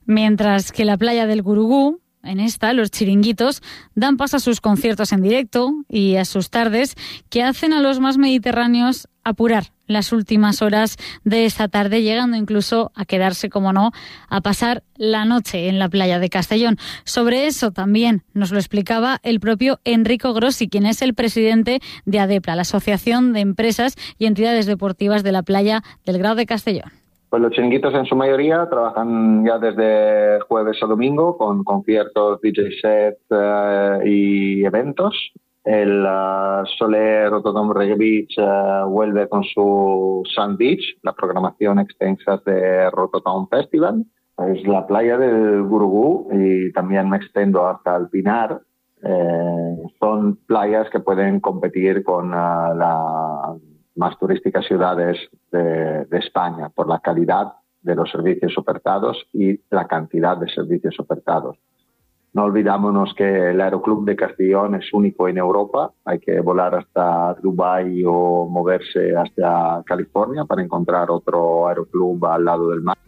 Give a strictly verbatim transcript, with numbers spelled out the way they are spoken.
Mientras que la playa del Gurugú, en esta, los chiringuitos dan paso a sus conciertos en directo y a sus tardes, que hacen a los más mediterráneos apurar las últimas horas de esta tarde, llegando incluso a quedarse, como no, a pasar la noche en la playa de Castellón. Sobre eso también nos lo explicaba el propio Enrico Grossi, quien es el presidente de ADEPLA, la Asociación de Empresas y Entidades Deportivas de la Playa del Grao de Castellón. Pues los chiringuitos en su mayoría trabajan ya desde jueves a domingo con conciertos, D J set uh, y eventos. El uh, Soler Rotterdam Reggae Beach uh, vuelve con su Sun Beach, la programación extensa de Rotterdam Festival. Es la playa del Gurugú y también me extendo hasta el Pinar. Eh, son playas que pueden competir con uh, la más turísticas ciudades de, de España por la calidad de los servicios ofertados y la cantidad de servicios ofertados. No olvidámonos que el Aeroclub de Castellón es único en Europa. Hay que volar hasta Dubái o moverse hasta California para encontrar otro aeroclub al lado del mar.